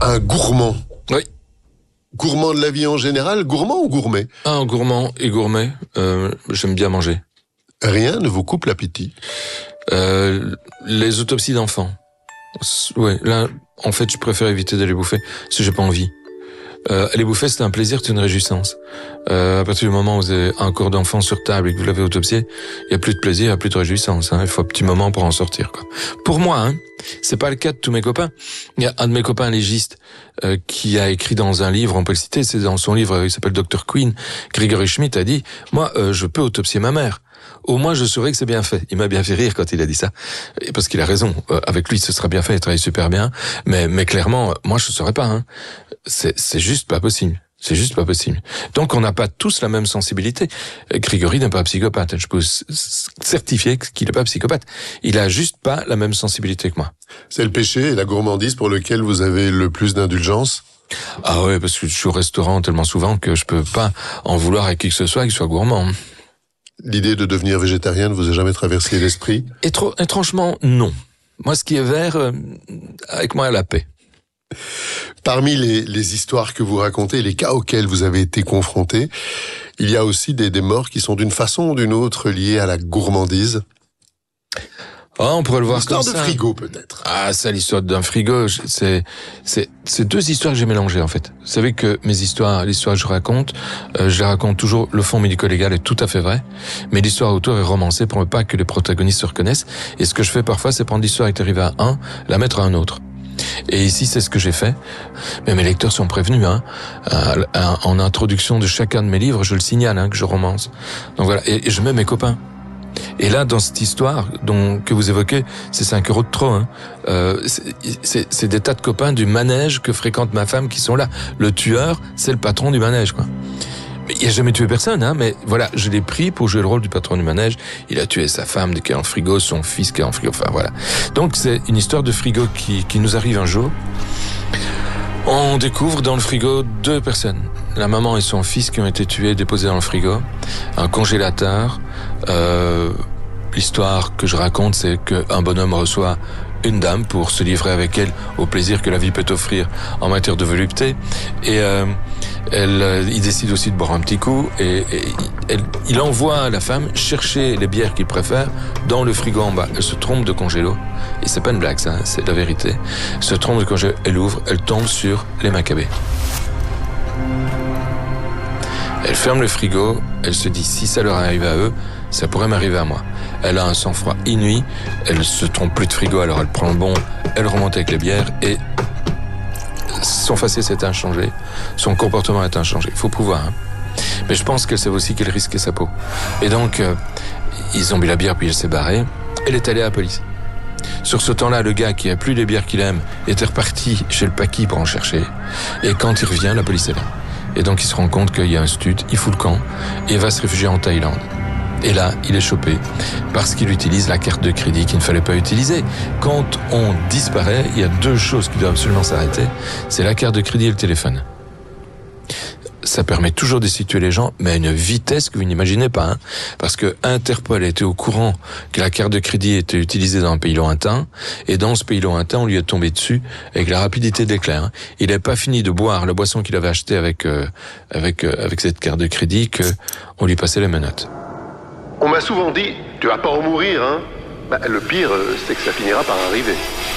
Un gourmand. Oui. Gourmand de la vie en général, gourmand ou gourmet? Gourmand et gourmet, j'aime bien manger. Rien ne vous coupe l'appétit? Les autopsies d'enfants. Ouais, là, en fait, je préfère éviter d'aller bouffer, parce que j'ai pas envie. Aller bouffer, c'est un plaisir, c'est une réjouissance. À partir du moment où vous avez un corps d'enfant sur table et que vous l'avez autopsié, il y a plus de plaisir, il y a plus de réjouissance. Il faut un petit moment pour en sortir, quoi. Pour moi, c'est pas le cas de tous mes copains. Il y a un de mes copains légistes qui a écrit dans un livre, on peut le citer, c'est dans son livre, il s'appelle Dr. Queen, Gregory Schmidt a dit, moi, je peux autopsier ma mère. Au moins, je saurais que c'est bien fait. Il m'a bien fait rire quand il a dit ça. Parce qu'il a raison. Avec lui, ce sera bien fait, il travaille super bien. Mais clairement, moi, je ne saurais pas. C'est juste pas possible. C'est juste pas possible. Donc, on n'a pas tous la même sensibilité. Grégory n'est pas psychopathe. Je peux certifier qu'il n'est pas psychopathe. Il a juste pas la même sensibilité que moi. C'est le péché et la gourmandise pour lequel vous avez le plus d'indulgence? Ah ouais, parce que je suis au restaurant tellement souvent que je peux pas en vouloir à qui que ce soit qu'il soit gourmand. L'idée de devenir végétarien ne vous a jamais traversé l'esprit? Étrangement, non. Moi, ce qui est vert, avec moi, la paix. Parmi les histoires que vous racontez, les cas auxquels vous avez été confrontés, il y a aussi des morts qui sont d'une façon ou d'une autre liées à la gourmandise. On pourrait le voir comme ça. L'histoire de frigo, peut-être. Ah, ça, l'histoire d'un frigo, c'est deux histoires que j'ai mélangées, en fait. Vous savez que l'histoire que je les raconte toujours, le fond médico-légal est tout à fait vrai, mais l'histoire autour est romancée pour ne pas que les protagonistes se reconnaissent. Et ce que je fais parfois, c'est prendre l'histoire qui est arrivée à un, la mettre à un autre. Et ici, c'est ce que j'ai fait. Mais mes lecteurs sont prévenus, en introduction de chacun de mes livres, je le signale, que je romance. Donc voilà. Et je mets mes copains. Et là, dans cette histoire que vous évoquez, c'est 5 € de trop. C'est des tas de copains du manège que fréquente ma femme qui sont là. Le tueur, c'est le patron du manège, quoi. Mais il a jamais tué personne, mais voilà, je l'ai pris pour jouer le rôle du patron du manège. Il a tué sa femme qui est en frigo, son fils qui est en frigo, enfin voilà. Donc c'est une histoire de frigo qui nous arrive un jour. On découvre dans le frigo 2 personnes. La maman et son fils qui ont été tués, déposés dans le frigo. Un congélateur. L'histoire que je raconte, c'est qu'un bonhomme reçoit une dame pour se livrer avec elle au plaisir que la vie peut offrir en matière de volupté. Et il décide aussi de boire un petit coup. Et il envoie la femme chercher les bières qu'il préfère dans le frigo en bas. Elle se trompe de congélo. Et c'est pas une blague, ça, c'est la vérité. Elle se trompe de congélo, elle ouvre, elle tombe sur les Maccabées. Elle ferme le frigo, elle se dit, si ça leur arrive à eux, ça pourrait m'arriver à moi. Elle a un sang-froid inouï, elle se trompe plus de frigo, alors elle prend le bon, elle remonte avec les bières et son faciès est inchangé, son comportement est inchangé. Il faut pouvoir. Mais je pense qu'elle savait aussi qu'elle risquait sa peau. Et donc, ils ont bu la bière puis elle s'est barrée. Elle est allée à la police. Sur ce temps-là, le gars qui a plus les bières qu'il aime était reparti chez le paquis pour en chercher. Et quand il revient, la police est là. Et donc il se rend compte qu'il y a un stud, il fout le camp et va se réfugier en Thaïlande. Et là, il est chopé parce qu'il utilise la carte de crédit qu'il ne fallait pas utiliser. Quand on disparaît, il y a 2 choses qui doivent absolument s'arrêter. C'est la carte de crédit et le téléphone. Ça permet toujours de situer les gens, mais à une vitesse que vous n'imaginez pas. Parce que Interpol était au courant que la carte de crédit était utilisée dans un pays lointain, et dans ce pays lointain, on lui est tombé dessus avec la rapidité de l'éclair. Il n'avait pas fini de boire la boisson qu'il avait achetée avec cette carte de crédit que on lui passait les menottes. On m'a souvent dit, tu vas pas en mourir, le pire, c'est que ça finira par arriver.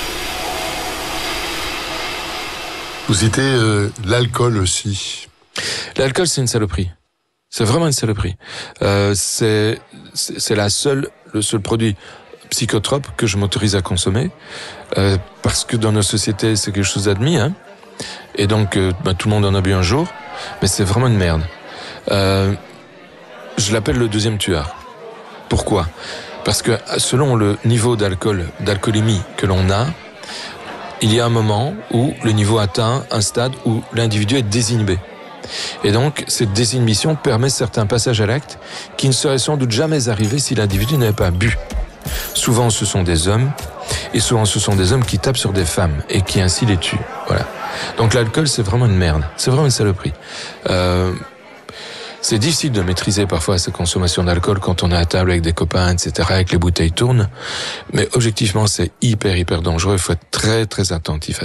Vous citez l'alcool aussi. L'alcool, c'est une saloperie. C'est vraiment une saloperie. C'est le seul produit psychotrope que je m'autorise à consommer, parce que dans nos sociétés, c'est quelque chose d'admis, et donc tout le monde en a bu un jour, mais c'est vraiment une merde. Je l'appelle le 2e tueur. Pourquoi ? Parce que selon le niveau d'alcoolémie que l'on a, il y a un moment où le niveau atteint un stade où l'individu est désinhibé. Et donc, cette désinhibition permet certains passages à l'acte qui ne seraient sans doute jamais arrivés si l'individu n'avait pas bu. Souvent, ce sont des hommes, et souvent, ce sont des hommes qui tapent sur des femmes et qui ainsi les tuent. Voilà. Donc, l'alcool, c'est vraiment une merde. C'est vraiment une saloperie. C'est difficile de maîtriser parfois sa consommation d'alcool quand on est à table avec des copains, etc., avec les bouteilles tournent. Mais objectivement, c'est hyper dangereux. Il faut être très, très attentif à ça.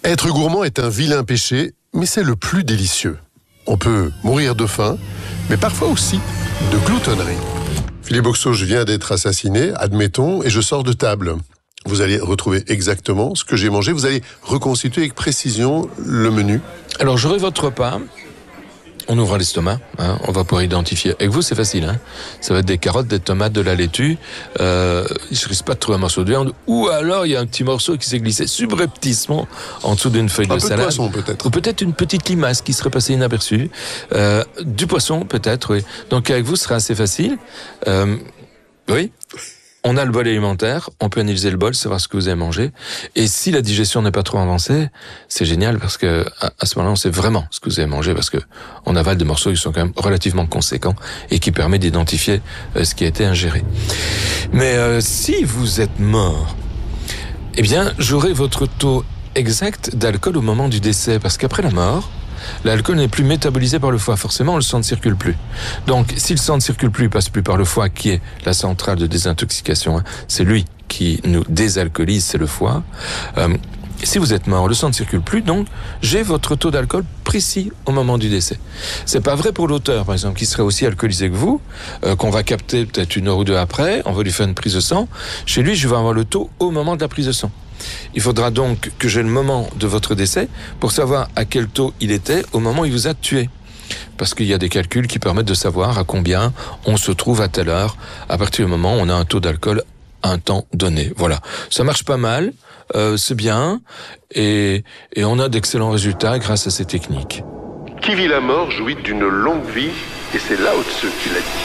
Être gourmand est un vilain péché, mais c'est le plus délicieux. On peut mourir de faim, mais parfois aussi de gloutonnerie. Philippe Boxeau, je viens d'être assassiné, admettons, et je sors de table. Vous allez retrouver exactement ce que j'ai mangé. Vous allez reconstituer avec précision le menu. Alors, j'aurai votre repas. On ouvre l'estomac, on va pouvoir identifier. Avec vous, c'est facile. Ça va être des carottes, des tomates, de la laitue. Je risque pas de trouver un morceau de viande. Ou alors, il y a un petit morceau qui s'est glissé subrepticement en dessous d'une feuille de salade. Un peu de poisson, peut-être. Ou peut-être une petite limace qui serait passée inaperçue. Du poisson, peut-être, oui. Donc, avec vous, ce sera assez facile. Oui. On a le bol alimentaire, on peut analyser le bol, savoir ce que vous avez mangé. Et si la digestion n'est pas trop avancée, c'est génial parce que à ce moment-là, on sait vraiment ce que vous avez mangé parce que on avale des morceaux qui sont quand même relativement conséquents et qui permettent d'identifier ce qui a été ingéré. Mais si vous êtes mort, eh bien, j'aurai votre taux exact d'alcool au moment du décès parce qu'après la mort, l'alcool n'est plus métabolisé par le foie. Forcément, le sang ne circule plus. Donc, si le sang ne circule plus, il passe plus par le foie, qui est la centrale de désintoxication. C'est lui qui nous désalcoolise, c'est le foie. Si vous êtes mort, le sang ne circule plus, donc j'ai votre taux d'alcool précis au moment du décès. C'est pas vrai pour l'auteur, par exemple, qui serait aussi alcoolisé que vous, qu'on va capter peut-être 1 heure ou 2 après, on va lui faire une prise de sang. Chez lui, je vais avoir le taux au moment de la prise de sang. Il faudra donc que j'ai le moment de votre décès pour savoir à quel taux il était au moment où il vous a tué. Parce qu'il y a des calculs qui permettent de savoir à combien on se trouve à telle heure, à partir du moment où on a un taux d'alcool à un temps donné. Voilà. Ça marche pas mal, c'est bien, et on a d'excellents résultats grâce à ces techniques. Qui vit la mort jouit d'une longue vie, et c'est Lao Tzu qui l'a dit.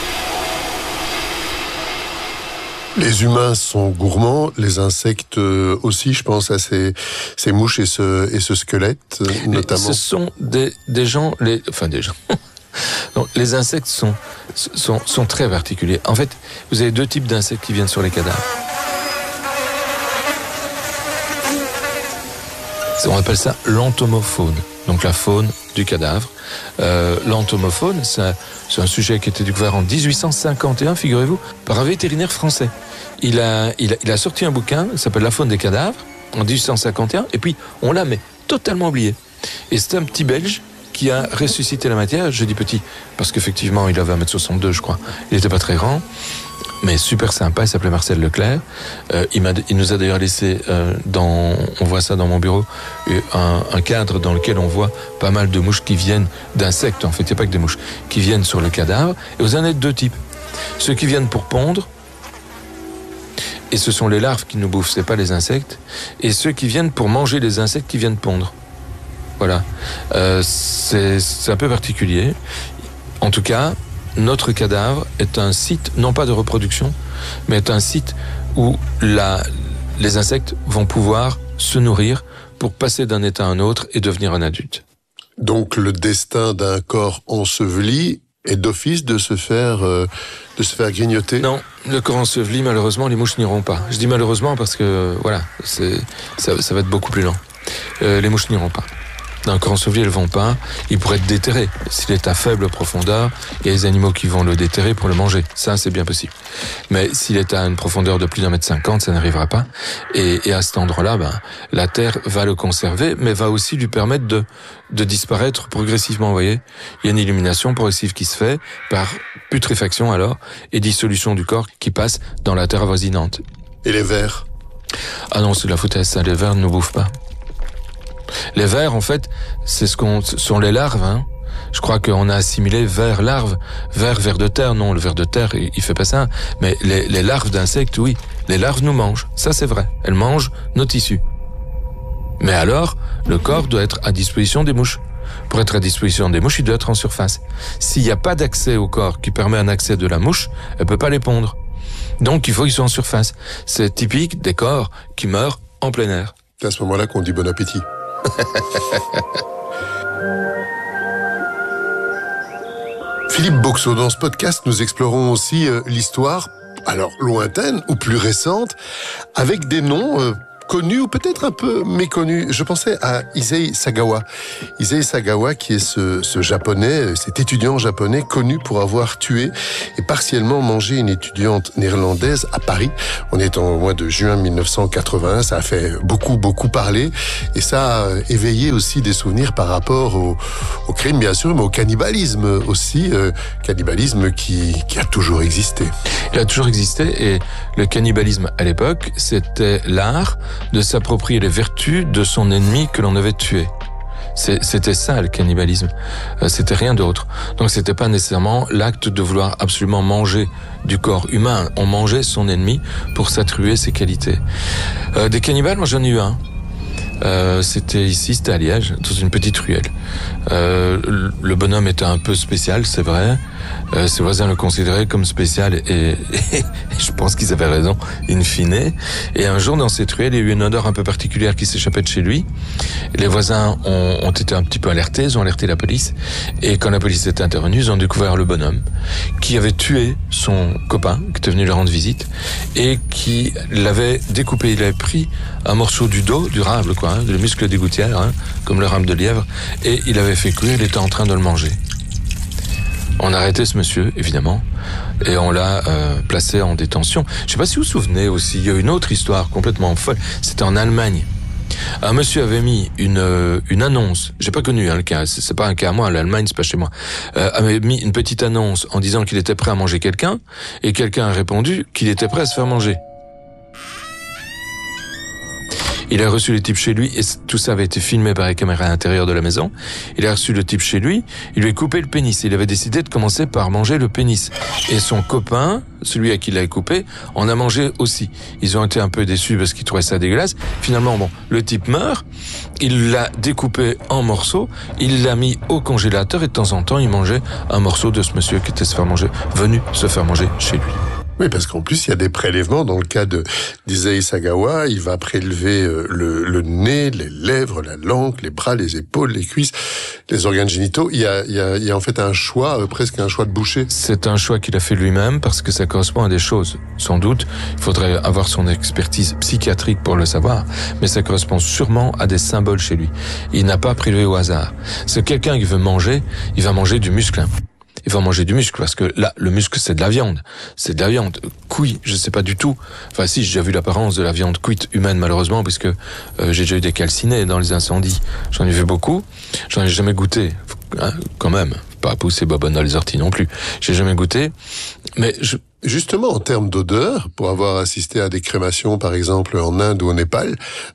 Les humains sont gourmands, les insectes aussi, je pense à ces mouches et ce squelette, notamment. Ce sont des gens, des gens. Donc, les insectes sont très particuliers. En fait, vous avez 2 types d'insectes qui viennent sur les cadavres. On appelle ça l'entomofaune, donc la faune du cadavre. L'entomofaune, c'est un sujet qui a été découvert en 1851, figurez-vous, par un vétérinaire français. Il a sorti un bouquin qui s'appelle La faune des cadavres, en 1851, et puis on l'a totalement oublié. Et c'est un petit Belge qui a ressuscité la matière. Je dis petit, parce qu'effectivement, il avait 1m62, je crois. Il n'était pas très grand, mais super sympa. Il s'appelait Marcel Leclerc. Il nous a d'ailleurs laissé, on voit ça dans mon bureau, un cadre dans lequel on voit pas mal de mouches qui viennent d'insectes. En fait, il n'y a pas que des mouches qui viennent sur le cadavre. Et vous en avez 2 types. Ceux qui viennent pour pondre, et ce sont les larves qui nous bouffent, c'est pas les insectes. Et ceux qui viennent pour manger les insectes qui viennent pondre. Voilà. C'est un peu particulier. En tout cas, notre cadavre est un site, non pas de reproduction, mais est un site où les insectes vont pouvoir se nourrir pour passer d'un état à un autre et devenir un adulte. Donc le destin d'un corps enseveli est d'office de se faire grignoter? Non, le corps enseveli, malheureusement, les mouches n'iront pas. Je dis malheureusement parce que, voilà, ça va être beaucoup plus lent. Les mouches n'iront pas. D'un corps enseveli, elles vont pas. Il pourrait être déterré. S'il est à faible profondeur, il y a des animaux qui vont le déterrer pour le manger. Ça, c'est bien possible. Mais s'il est à une profondeur de plus d'1,50 m, ça n'arrivera pas. Et à cet endroit-là, la terre va le conserver, mais va aussi lui permettre de disparaître progressivement. Vous voyez, il y a une élimination progressive qui se fait par putréfaction alors et dissolution du corps qui passe dans la terre avoisinante. Et les vers? Ah non, c'est de la foutaise, ça. Les vers ne bouffent pas. Les vers, en fait, ce sont les larves. Je crois qu'on a assimilé vers larve, vers de terre. Non, le ver de terre, il fait pas ça. Mais les larves d'insectes, oui. Les larves nous mangent. Ça, c'est vrai. Elles mangent nos tissus. Mais alors, le corps doit être à disposition des mouches. Pour être à disposition des mouches, il doit être en surface. S'il n'y a pas d'accès au corps qui permet un accès de la mouche, elle peut pas les pondre. Donc, il faut qu'ils soient en surface. C'est typique des corps qui meurent en plein air. C'est à ce moment-là qu'on dit bon appétit. Philippe Boxeau, dans ce podcast, nous explorons aussi l'histoire, alors lointaine ou plus récente, avec des noms connu ou peut-être un peu méconnu. Je pensais à Issei Sagawa. Issei Sagawa qui est ce japonais, cet étudiant japonais connu pour avoir tué et partiellement mangé une étudiante néerlandaise à Paris. On est en mois de juin 1981, ça a fait beaucoup parler et ça a éveillé aussi des souvenirs par rapport au crime bien sûr, mais au cannibalisme aussi, cannibalisme qui a toujours existé. Il a toujours existé et le cannibalisme à l'époque, c'était l'art de s'approprier les vertus de son ennemi que l'on avait tué. C'était ça le cannibalisme, c'était rien d'autre. Donc c'était pas nécessairement l'acte de vouloir absolument manger du corps humain, on mangeait son ennemi pour s'attribuer ses qualités. Des cannibales, moi j'en ai eu un. C'était à Liège, dans une petite ruelle. Le bonhomme était un peu spécial, c'est vrai. Ses voisins le considéraient comme spécial et je pense qu'ils avaient raison, in fine. Et un jour, dans cette ruelle, il y a eu une odeur un peu particulière qui s'échappait de chez lui. Les voisins ont été un petit peu alertés, ils ont alerté la police. Et quand la police est intervenue, ils ont découvert le bonhomme qui avait tué son copain, qui était venu lui rendre visite, et qui l'avait découpé. Il avait pris un morceau du dos, du rable, quoi, le muscle des gouttières, hein, comme le rame de lièvre, et il avait fait cuire, il était en train de le manger. On a arrêté ce monsieur, évidemment, et on l'a placé en détention. Je ne sais pas si vous vous souvenez aussi, il y a une autre histoire complètement folle. C'était en Allemagne. Un monsieur avait mis une annonce. J'ai pas connu le cas. C'est pas un cas à moi. L'Allemagne, c'est pas chez moi. Avait mis une petite annonce en disant qu'il était prêt à manger quelqu'un, et quelqu'un a répondu qu'il était prêt à se faire manger. Il a reçu le type chez lui, et tout ça avait été filmé par les caméras à l'intérieur de la maison. Il a reçu le type chez lui, il lui a coupé le pénis. Il avait décidé de commencer par manger le pénis. Et son copain, celui à qui il l'avait coupé, en a mangé aussi. Ils ont été un peu déçus parce qu'ils trouvaient ça dégueulasse. Finalement, bon, le type meurt, il l'a découpé en morceaux, il l'a mis au congélateur et de temps en temps, il mangeait un morceau de ce monsieur qui était venu se faire manger chez lui. Oui, parce qu'en plus, il y a des prélèvements. Dans le cas d'Issei Sagawa, il va prélever le nez, les lèvres, la langue, les bras, les épaules, les cuisses, les organes génitaux. Il y a en fait un choix, presque un choix de boucher. C'est un choix qu'il a fait lui-même parce que ça correspond à des choses. Sans doute, il faudrait avoir son expertise psychiatrique pour le savoir, mais ça correspond sûrement à des symboles chez lui. Il n'a pas prélevé au hasard. C'est quelqu'un qui veut manger, il va manger du muscle. Il va manger du muscle, parce que là, le muscle, c'est de la viande. C'est de la viande. Cuit, je sais pas du tout. Enfin, si, j'ai déjà vu l'apparence de la viande cuite humaine, malheureusement, puisque j'ai déjà eu des calcinés dans les incendies. J'en ai vu beaucoup. J'en ai jamais goûté. Hein, quand même. Pas pousser babonne dans les orties non plus. J'ai jamais goûté. Mais justement, en termes d'odeur, pour avoir assisté à des crémations, par exemple, en Inde ou au Népal,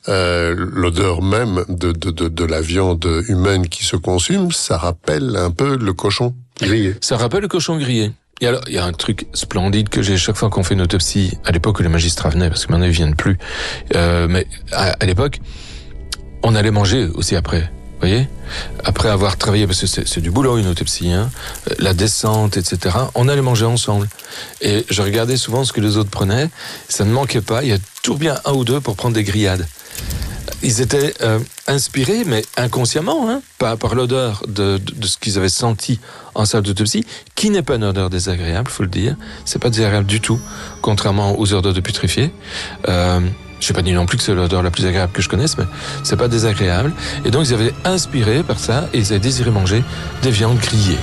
l'odeur même de la viande humaine qui se consume, ça rappelle un peu le cochon grillé. Ça rappelle le cochon grillé. Et alors, il y a un truc splendide que j'ai chaque fois qu'on fait une autopsie, à l'époque où les magistrats venaient, parce que maintenant ils viennent plus, mais à l'époque, on allait manger aussi après. Vous voyez, après avoir travaillé, parce que c'est du boulot une autopsie, hein, la descente, etc. On allait manger ensemble. Et je regardais souvent ce que les autres prenaient. Ça ne manquait pas. Il y a toujours bien un ou deux pour prendre des grillades. Ils étaient inspirés, mais inconsciemment, hein, par l'odeur de ce qu'ils avaient senti en salle d'autopsie, qui n'est pas une odeur désagréable, faut le dire. C'est pas désagréable du tout, contrairement aux odeurs de putréfiés. Je n'ai pas dit non plus que c'est l'odeur la plus agréable que je connaisse, mais c'est pas désagréable. Et donc, ils avaient inspiré par ça et ils avaient désiré manger des viandes grillées.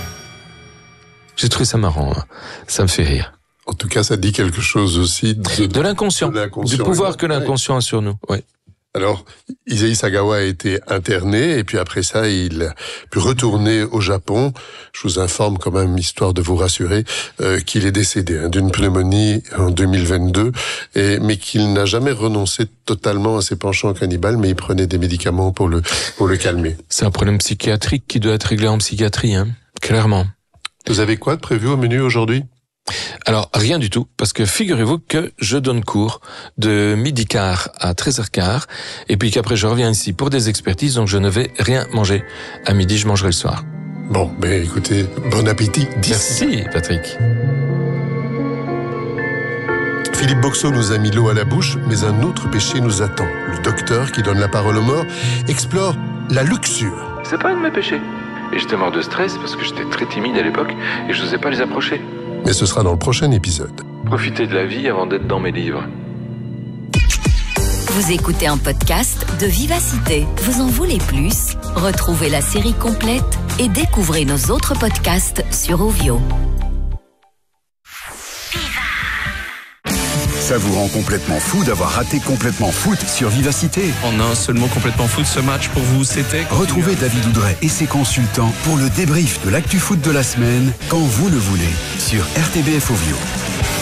J'ai trouvé ça marrant, hein. Ça me fait rire. En tout cas, ça dit quelque chose aussi de l'inconscient, du pouvoir que l'inconscient a sur nous. Oui. Alors, Issei Sagawa a été interné et puis après ça, il a pu retourner au Japon. Je vous informe quand même, histoire de vous rassurer, qu'il est décédé d'une pneumonie en 2022, mais qu'il n'a jamais renoncé totalement à ses penchants cannibales, mais il prenait des médicaments pour le calmer. C'est un problème psychiatrique qui doit être réglé en psychiatrie, hein, clairement. Vous avez quoi de prévu au menu aujourd'hui ? Alors, rien du tout, parce que figurez-vous que je donne cours de 12h15 à 13h15, et puis qu'après je reviens ici pour des expertises, donc je ne vais rien manger. À midi, je mangerai le soir. Bon, écoutez, bon appétit. Merci, Patrick. Philippe Boxeau nous a mis l'eau à la bouche, mais un autre péché nous attend. Le docteur, qui donne la parole aux morts, explore la luxure. C'est pas un de mes péchés. Et j'étais mort de stress parce que j'étais très timide à l'époque et je n'osais pas les approcher. Mais ce sera dans le prochain épisode. Profitez de la vie avant d'être dans mes livres. Vous écoutez un podcast de Vivacité. Vous en voulez plus? Retrouvez la série complète et découvrez nos autres podcasts sur Ovio. Ça vous rend complètement fou d'avoir raté Complètement Foot sur Vivacité. En un seul mot, Complètement Foot, ce match pour vous, c'était... Retrouvez David Oudret et ses consultants pour le débrief de l'actu foot de la semaine, quand vous le voulez, sur RTBF Ovio.